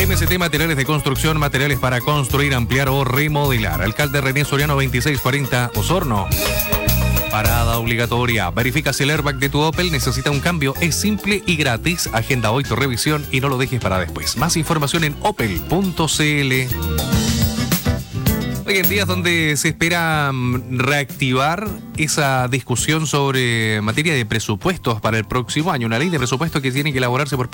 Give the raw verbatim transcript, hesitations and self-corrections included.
M S T Materiales de Construcción, materiales para construir, ampliar o remodelar. Alcalde René Soriano veintiséis cuarenta, Osorno. Parada obligatoria. Verifica si el airbag de tu Opel necesita un cambio. Es simple y gratis. Agenda hoy tu revisión y no lo dejes para después. Más información en opel punto c l. Hoy en días donde se espera reactivar esa discusión sobre materia de presupuestos para el próximo año. Una ley de presupuesto que tiene que elaborarse por parte